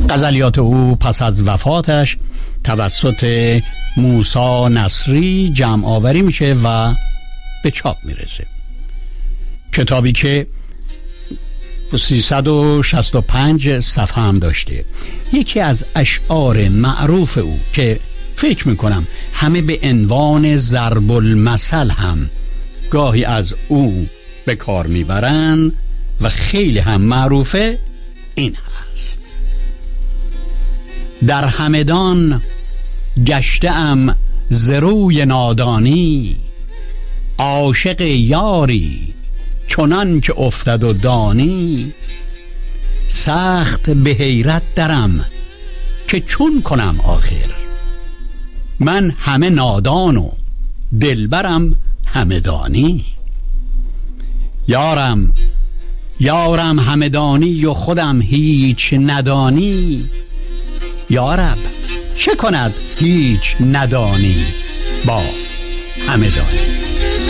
غزلیات او پس از وفاتش توسط موسی نصری جمع آوری میشه و به چاپ میرسه. کتابی که 365 صفحه هم داشته. یکی از اشعار معروف او که فکر میکنم همه به عنوان ضرب المثل هم گاهی از او به کار میبرند و خیلی هم معروفه، این هست: در همدان گشته‌ام ز روی نادانی، عاشق یاری چنان که افتد و دانی، سخت به حیرت درم که چون کنم آخر، من همه نادان و دلبرم همه دانی. یارم همه دانی و خودم هیچ ندانی، یارب چه کند هیچ ندانی با همه دانی.